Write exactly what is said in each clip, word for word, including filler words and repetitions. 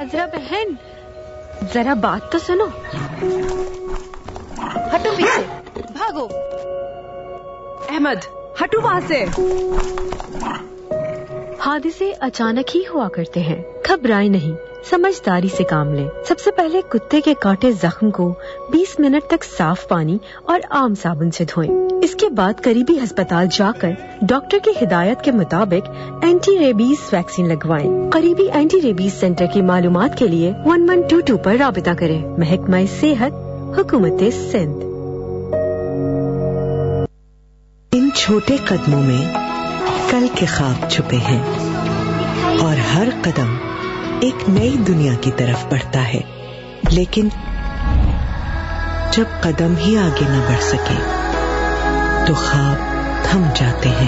حضرہ بہن ذرا بات تو سنو. ہٹو پیچھے, بھاگو. احمد ہٹو وہاں سے. حادثے اچانک ہی ہوا کرتے ہیں, گھبرائے نہیں, سمجھداری سے کام لیں. سب سے پہلے کتے کے کاٹے زخم کو بیس منٹ تک صاف پانی اور عام صابن سے دھوئیں. اس کے بعد قریبی ہسپتال جا کر ڈاکٹر کی ہدایت کے مطابق اینٹی ریبیز ویکسین لگوائیں. قریبی اینٹی ریبیز سینٹر کی معلومات کے لیے ون ون ٹو ٹو پر رابطہ کریں. محکمہ صحت, حکومت سندھ. ان چھوٹے قدموں میں کل کے خواب چھپے ہیں اور ہر قدم ایک نئی دنیا کی طرف بڑھتا ہے. لیکن جب قدم ہی آگے نہ بڑھ سکے تو خواب تھم جاتے ہیں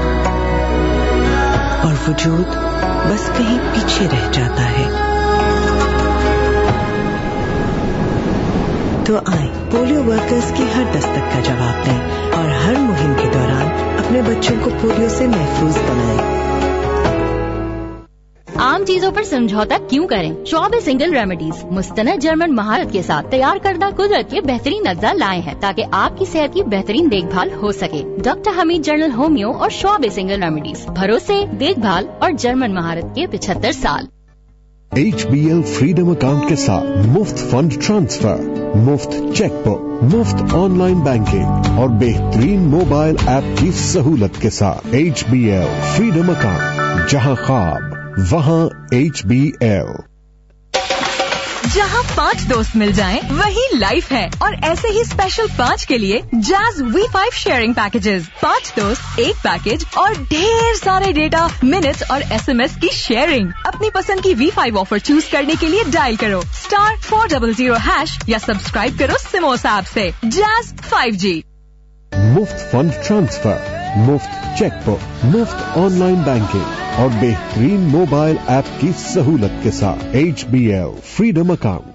اور وجود بس کہیں پیچھے رہ جاتا ہے. تو آئیں پولیو ورکرز کی ہر دستک کا جواب دیں اور ہر مہم کے دوران اپنے بچوں کو پولیو سے محفوظ بنائیں. عام چیزوں پر سمجھوتا کیوں کریں؟ شعبہ سنگل ریمیڈیز مستند جرمن مہارت کے ساتھ تیار کردہ قدرت کے بہترین اجزاء لائے ہیں تاکہ آپ کی صحت کی بہترین دیکھ بھال ہو سکے. ڈاکٹر حمید جنرل ہومیو اور شعبہ سنگل ریمیڈیز, بھروسے, دیکھ بھال اور جرمن مہارت کے پچہتر سال. H be L freedom account کے ساتھ مفت فنڈ ٹرانسفر, مفت چیک بک, مفت آن لائن بینکنگ اور بہترین موبائل ایپ کی سہولت کے ساتھ. H be L freedom account, جہاں خواب وہاں ایچ بی ایل. جہاں پانچ دوست مل جائیں وہی لائف ہے, اور ایسے ہی اسپیشل پانچ کے لیے jazz V five sharing packages. پانچ دوست ایک پیکج اور ڈھیر سارے ڈیٹا, منٹس اور ایس ایم ایس کی شیئرنگ. اپنی پسند کی وی فائیو آفر چوز کرنے کے لیے ڈائل کرو star four double zero hash یا سبسکرائب کرو سموس ایپ سے. Jazz five G. مفت فنڈ ٹرانسفر, مفت چیک بک, مفت آن لائن بینکنگ اور بہترین موبائل ایپ کی سہولت کے ساتھ. H be L freedom account.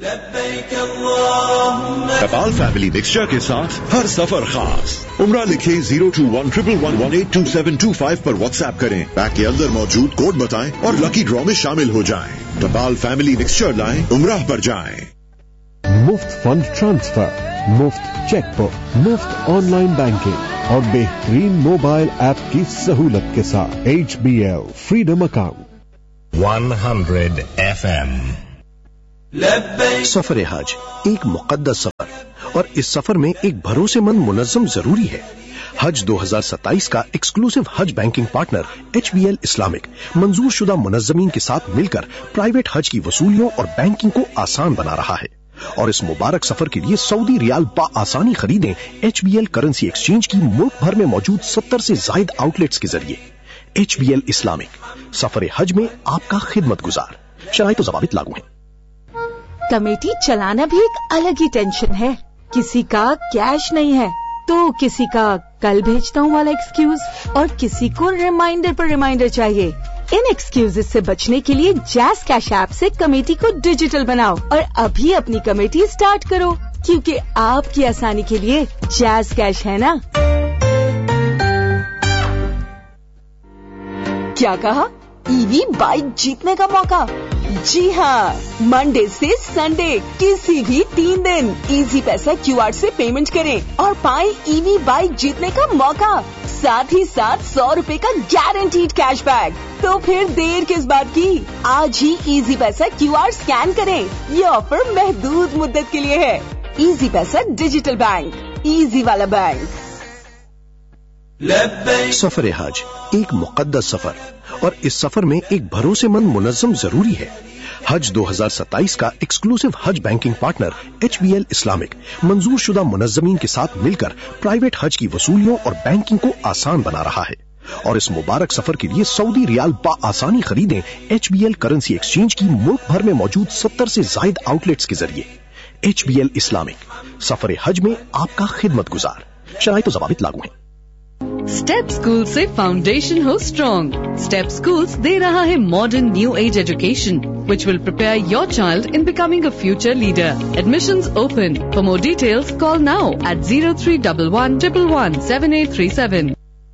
ٹپال family mixture کے ساتھ ہر سفر خاص. عمرہ لکھیں zero to one triple one one at to seven to five per what's app کریں. پیک کے اندر موجود کوڈ بتائیں اور لکی ڈرا میں شامل ہو جائیں. ٹپال فیملی مکسچر لائیں, عمرہ پر جائیں. مفت فنڈ ٹرانسفر, مفت چیک بک, مفت آن لائن بینکنگ اور بہترین موبائل ایپ کی سہولت کے ساتھ. H be L freedom account. One hundred F M. سفر حج ایک مقدس سفر, اور اس سفر میں ایک بھروسے مند منظم ضروری ہے. حج دو ہزار ستائیس کا exclusive Hajj banking partner H be L Islamic منظور شدہ منظمین کے ساتھ مل کر پرائیویٹ حج کی وصولیوں اور بینکنگ کو آسان بنا رہا ہے. اور اس مبارک سفر کے لیے سعودی ریال با آسانی خریدیں H be L currency exchange کی ملک بھر میں موجود ستر سے زائد آؤٹ لیٹس کے ذریعے. ایچ بی ایل اسلامک, سفر حج میں آپ کا خدمت گزار. شرائط و ضوابط لاگو ہیں. کمیٹی چلانا بھی ایک الگ ہی ٹینشن ہے. کسی کا کیش نہیں ہے تو کسی کا کل بھیجتا ہوں والا ایکسکیوز, اور کسی کو ریمائنڈر پر ریمائنڈر چاہیے. ان ایکسکیوز سے بچنے کے لیے جیز کیش ایپ سے کمیٹی کو ڈیجیٹل بناؤ اور ابھی اپنی کمیٹی سٹارٹ کرو, کیونکہ آپ کی آسانی کے لیے جیز کیش ہے نا. کیا کہا؟ ای وی بائک جیتنے کا موقع؟ جی ہاں, منڈے سے سنڈے کسی بھی تین دن ایزی پیسہ کیو آر سے پیمنٹ کریں اور پائیں ای وی بائک جیتنے کا موقع, ساتھ ہی ساتھ سو روپے کا گارنٹیڈ کیش بیک. تو پھر دیر کس بات کی, آج ہی ایزی پیسہ کیو آر سکین کریں. یہ آفر محدود مدت کے لیے ہے. ایزی پیسہ ڈیجیٹل بینک, ایزی والا بینک. سفر حج ایک مقدس سفر, اور اس سفر میں ایک بھروسے مند منظم ضروری ہے. حج دو ہزار ستائیس کا exclusive Hajj banking partner H be L Islamic منظور شدہ منظمین کے ساتھ مل کر پرائیویٹ حج کی وصولیوں اور بینکنگ کو آسان بنا رہا ہے. اور اس مبارک سفر کے لیے سعودی ریال با آسانی خریدیں H be L currency exchange کی ملک بھر میں موجود ستر سے زائد آؤٹ لیٹس کے ذریعے. ایچ بی ایل اسلامک, سفر حج میں آپ کا خدمت گزار. شرائط و ضوابط لاگو ہیں. اسٹیپ اسکول سے فاؤنڈیشن ہو اسٹرانگ. اسٹیپ اسکولس دے رہا ہے modern new age education which will prepare your child in becoming a future leader. Admissions open. For more details, call now at zero three one one one one seven eight three seven.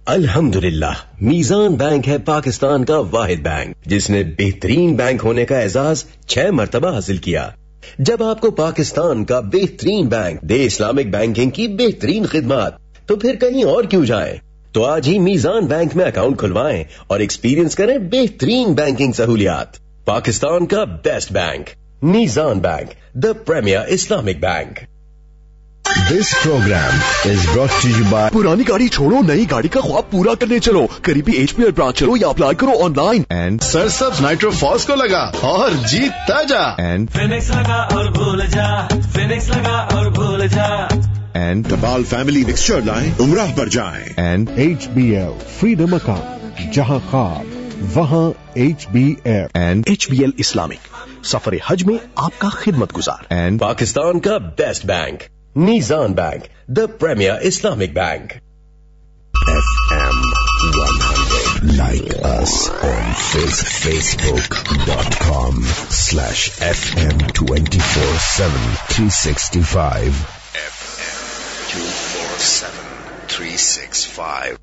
الحمدللہ میزان bank ہے پاکستان کا واحد bank جس نے بہترین bank ہونے کا اعزاز چھ مرتبہ حاصل کیا. جب آپ کو پاکستان کا بہترین بینک دے اسلامک بینکنگ کی بہترین خدمات تو پھر کہیں اور کیوں جائیں. تو آج ہی میزان بینک میں اکاؤنٹ کھلوائیں اور ایکسپیرینس کریں بہترین بینکنگ سہولیات. پاکستان کا بیسٹ بینک میزان bank, the premiere Islamic bank. This program is brought to you by پرانی گاڑی چھوڑو, نئی گاڑی کا خواب پورا کرنے چلو. قریبی ایچ پی ایل برانچ چلو یا اپلائی کرو آن لائن. and سرسبز نائٹرو فالس کو لگا اور جیتتا جا. and فینکس لگا اور بھول جا, فینکس لگا اور بھول جا. and کپال فیملی مکسچر لائیں, عمرہ پر جائیں. and H be L freedom account, جہاں خواب وہاں H be L. and H be L Islamic سفر حج میں آپ کا خدمت گزار. and پاکستان کا بیسٹ بینک میزان bank, the premiere Islamic bank. F M one hundred. Like us on Facebook dot com slash F M twenty-four seven three sixty-five. F M twenty-four seven three sixty-five.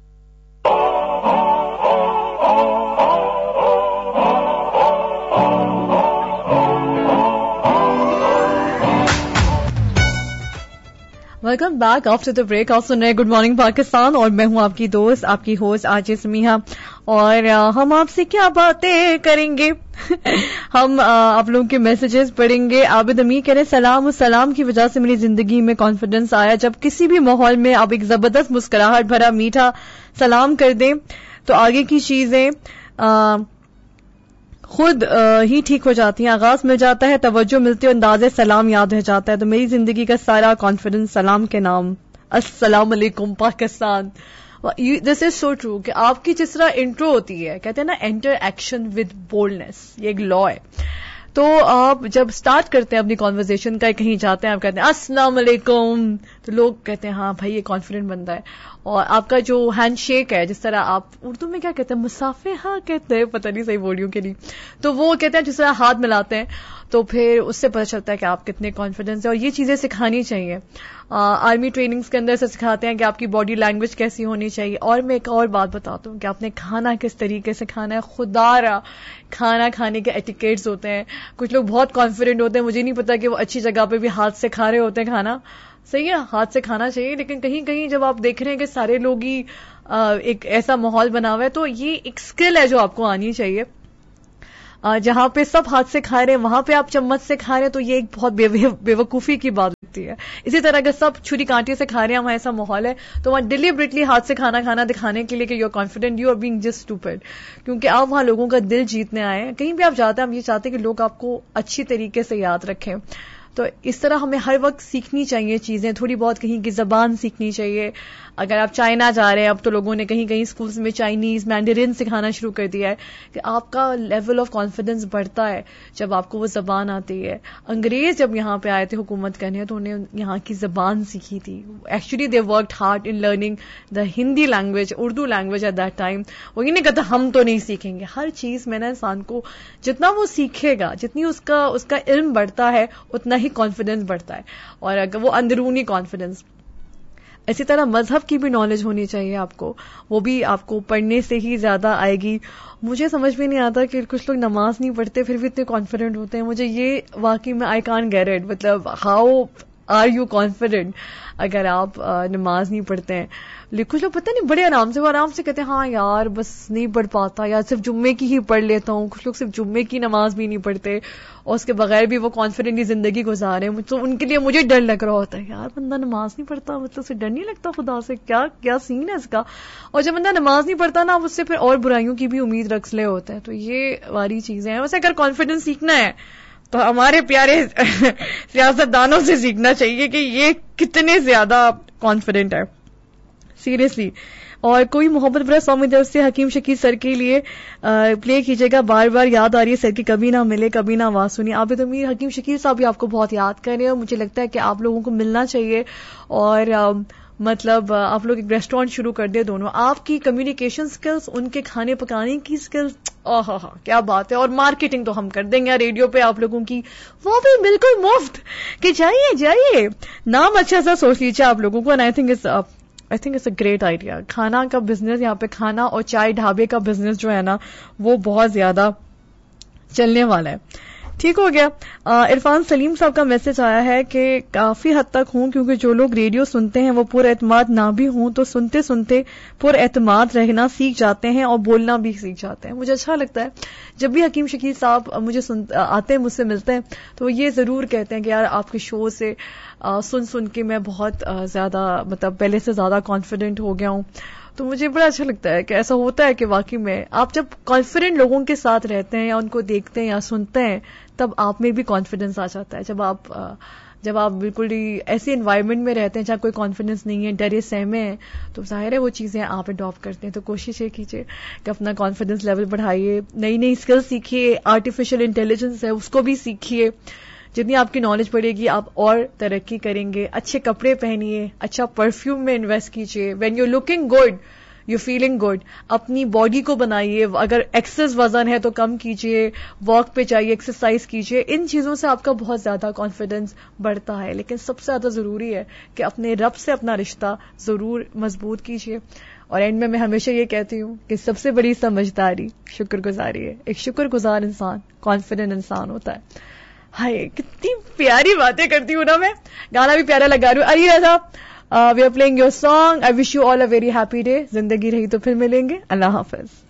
Welcome back after the break. آپ سن رہے good morning Pakistan اور میں ہوں آپ کی دوست, آپ کی ہوسٹ آج سمیحہ. اور ہم آپ سے کیا باتیں کریں گے ہم آپ لوگوں کے میسیجز پڑھیں گے. عابد امی کہہ رہے سلام, اس سلام کی وجہ سے میری زندگی میں کانفیڈنس آیا. جب کسی بھی ماحول میں آپ ایک زبردست مسکراہٹ بھرا میٹھا سلام کر دیں تو آگے کی چیزیں خود ہی ٹھیک ہو جاتی ہیں. آغاز مل جاتا ہے, توجہ ملتی ہے, انداز سلام یاد رہ جاتا ہے. تو میری زندگی کا سارا کانفیڈنس سلام کے نام. السلام علیکم پاکستان. دس از سو ٹرو کہ آپ کی جس طرح انٹرو ہوتی ہے, کہتے ہیں نا انٹر ایکشن ود بولڈنس, یہ ایک لا ہے. تو آپ جب سٹارٹ کرتے ہیں اپنی کانورزیشن کا, کہیں جاتے ہیں, آپ کہتے ہیں السلام علیکم, تو لوگ کہتے ہیں ہاں بھائی یہ کانفیڈنٹ بندہ ہے. اور آپ کا جو ہینڈ شیک ہے, جس طرح آپ اردو میں کیا کہتے ہیں, مسافے ہاں کہتے ہیں, پتہ نہیں صحیح بولیوں کے لیے, تو وہ کہتے ہیں جس طرح ہاتھ ملاتے ہیں, تو پھر اس سے پتہ چلتا ہے کہ آپ کتنے کانفیڈنس ہیں. اور یہ چیزیں سکھانی چاہیے. آرمی ٹریننگز کے اندر سے سکھاتے ہیں کہ آپ کی باڈی لینگویج کیسی ہونی چاہیے. اور میں ایک اور بات بتاتا ہوں کہ آپ نے کھانا کس طریقے سے کھانا ہے. خدا را کھانا کھانے کے ایٹیکیٹس ہوتے ہیں. کچھ لوگ بہت کانفیڈنٹ ہوتے ہیں, مجھے نہیں پتا کہ وہ اچھی جگہ پہ بھی ہاتھ سے کھا رہے ہوتے ہیں کھانا. صحیح ہے, ہاتھ سے کھانا چاہیے, لیکن کہیں کہیں جب آپ دیکھ رہے ہیں کہ سارے لوگ ہی ایک ایسا ماحول بنا ہوا ہے, تو یہ ایک اسکل ہے جو آپ کو آنی چاہیے. جہاں پہ سب ہاتھ سے کھا رہے ہیں وہاں پہ آپ چمچ سے کھا رہے ہیں, تو یہ ایک بہت بے وقوفی کی بات ہوتی ہے. اسی طرح اگر سب چھری کانٹے سے کھا رہے ہیں, وہاں ایسا ماحول ہے, تو وہاں ڈیلیبریٹلی ہاتھ سے کھانا کھانا دکھانے کے لیے کہ you are confident, you are being just stupid, کیونکہ آپ وہاں لوگوں کا دل جیتنے آئے ہیں. کہیں بھی آپ جاتے ہیں, ہم یہ چاہتے ہیں کہ لوگ آپ کو اچھی طریقے سے یاد رکھیں. تو اس طرح ہمیں ہر وقت سیکھنی چاہیے چیزیں, تھوڑی بہت کہیں کی زبان سیکھنی چاہیے. اگر آپ چائنا جا رہے ہیں, اب تو لوگوں نے کہیں کہیں اسکولز میں چائنیز مینڈرین سکھانا شروع کر دیا ہے, کہ آپ کا لیول آف کانفیڈنس بڑھتا ہے جب آپ کو وہ زبان آتی ہے. انگریز جب یہاں پہ آئے تھے حکومت کرنے, تو انہیں یہاں کی زبان سیکھی تھی. Actually they worked hard in learning the Hindi language, Urdu language at that time. وہ یہ نہیں کہتا ہم تو نہیں سیکھیں گے. ہر چیز میں نا انسان کو جتنا وہ سیکھے گا, جتنی اس کا اس کا علم بڑھتا ہے, اتنا ہی کانفیڈنس بڑھتا ہے. اور اگر وہ اندرونی کانفیڈنس. اسی طرح مذہب کی بھی نالج ہونی چاہیے آپ کو, وہ بھی آپ کو پڑھنے سے ہی زیادہ آئے گی. مجھے سمجھ میں نہیں آتا کہ کچھ لوگ نماز نہیں پڑھتے پھر بھی اتنے کانفیڈنٹ ہوتے ہیں. مجھے یہ واقعی میں آئی کانٹ گیٹ اٹ, مطلب ہاؤ آر یو کانفیڈنٹ اگر آپ نماز نہیں پڑھتے ہیں. کچھ لوگ پتہ نہیں بڑے آرام سے وہ آرام سے کہتے ہیں ہاں یار بس نہیں پڑھ پاتا, یا صرف جمعے کی ہی پڑھ لیتا ہوں. کچھ لوگ صرف جمعے کی نماز بھی نہیں پڑھتے اور اس کے بغیر بھی وہ کانفیڈنٹلی زندگی گزارے ہیں. تو ان کے لیے مجھے ڈر لگ رہا ہوتا ہے, یار بندہ نماز نہیں پڑھتا, مطلب اسے ڈر نہیں لگتا خدا سے, کیا کیا سین ہے اس کا. اور جب بندہ نماز نہیں پڑھتا نا, آپ اس سے پھر اور برائیوں کی بھی امید رکھ لے ہوتے ہیں. تو یہ والی چیزیں ہیں. ویسے اگر کانفیڈنس سیکھنا ہے تو ہمارے پیارے سیاست دانوں سے سیکھنا چاہیے کہ یہ کتنے زیادہ کانفیڈنٹ ہے سیریسلی. اور کوئی محبت برا سو میں طرف سے حکیم شکیل سر کے لیے پلے کیجیے گا. بار بار یاد آ رہی ہے سر کی, کبھی نہ ملے کبھی نہ آواز سنی. عابد امیر حکیم شکیل صاحب بھی آپ کو بہت یاد کر رہے ہیں, اور مجھے لگتا ہے کہ آپ لوگوں کو ملنا چاہیے. اور مطلب آپ لوگ ایک ریسٹورینٹ شروع کر دیں دونوں. آپ کی کمیونیکیشن سکلز, ان کے کھانے پکانے کی سکلز, آہ ہاں ہاں کیا بات ہے. اور مارکیٹنگ تو ہم کر دیں گے ریڈیو پہ آپ لوگوں کی, وہ بھی بالکل مفت, کہ جائیے جائیے. نام اچھا سا سوچ لیجیے آپ لوگوں کو, and I think I think it's a great idea. کھانا کا بزنس یہاں پہ کھانا اور چائے ڈھابے کا بزنس جو ہے نا وہ بہت زیادہ چلنے والا ہے. ٹھیک ہو گیا. عرفان سلیم صاحب کا میسج آیا ہے کہ کافی حد تک ہوں, کیونکہ جو لوگ ریڈیو سنتے ہیں وہ پر اعتماد نہ بھی ہوں تو سنتے سنتے پر اعتماد رہنا سیکھ جاتے ہیں اور بولنا بھی سیکھ جاتے ہیں. مجھے اچھا لگتا ہے جب بھی حکیم شکیل صاحب مجھے آتے ہیں, مجھ سے ملتے ہیں, تو وہ یہ ضرور کہتے ہیں کہ یار آپ کے شو سے سن سن کے میں بہت زیادہ مطلب پہلے سے زیادہ کانفیڈنٹ ہو گیا ہوں. تو مجھے بڑا اچھا لگتا ہے کہ ایسا ہوتا ہے کہ واقعی میں آپ جب کانفیڈنٹ لوگوں کے ساتھ رہتے ہیں یا ان کو دیکھتے ہیں یا سنتے ہیں تب آپ میں بھی کانفیڈنس آ جاتا ہے. جب آپ جب آپ بالکل ہی ایسی انوائرمنٹ میں رہتے ہیں جہاں کوئی کانفیڈنس نہیں ہے, ڈرے سہمے ہیں, تو ظاہر ہے وہ چیزیں آپ اڈاپٹ کرتے ہیں. تو کوشش یہ کیجیے کہ اپنا کانفیڈنس لیول بڑھائیے, نئی نئی اسکل سیکھیے, آرٹیفیشیل انٹیلیجنس ہے اس کو بھی سیکھیے. جتنی آپ کی نالج بڑھے گی آپ اور ترقی کریں گے. اچھے کپڑے پہنیے, اچھا پرفیوم میں انویسٹ کیجیے. When you looking good you feeling good. اپنی باڈی کو بنائیے, اگر ایکسس وزن ہے تو کم کیجیے, واک پہ جائیے, ایکسرسائز کیجیے. ان چیزوں سے آپ کا بہت زیادہ کانفیڈنس بڑھتا ہے. لیکن سب سے زیادہ ضروری ہے کہ اپنے رب سے اپنا رشتہ ضرور مضبوط کیجیے. اور اینڈ میں میں ہمیشہ یہ کہتی ہوں کہ سب سے بڑی سمجھداری شکر گزاری ہے. ایک شکر گزار انسان کانفیڈنٹ انسان ہوتا ہے. ہائے کتنی پیاری باتیں کرتی ہوں نا میں, گانا بھی پیارا لگا رہی ہوں. آئیے صاحب we are playing your song. I wish you all a very happy day. زندگی رہی تو پھر ملیں گے. اللہ حافظ.